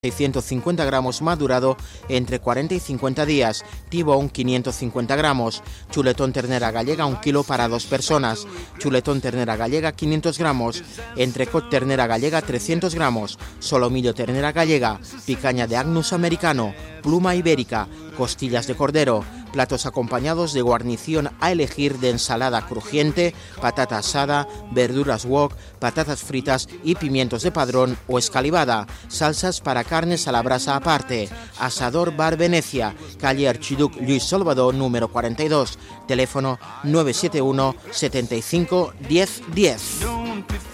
650 gramos madurado entre 40 y 50 días, T-bone 550 gramos, chuletón ternera gallega 1 kilo para 2 personas, chuletón ternera gallega 500 gramos, entrecot ternera gallega 300 gramos, solomillo ternera gallega, picaña de Agnus americano, pluma ibérica, costillas de cordero, platos acompañados de guarnición a elegir de ensalada crujiente, patata asada, verduras wok, patatas fritas y pimientos de padrón o escalivada, salsas para carnes a la brasa aparte. Asador Bar Venecia, calle Archiduc Lluís Salvador número 42, teléfono 971 75 10 10.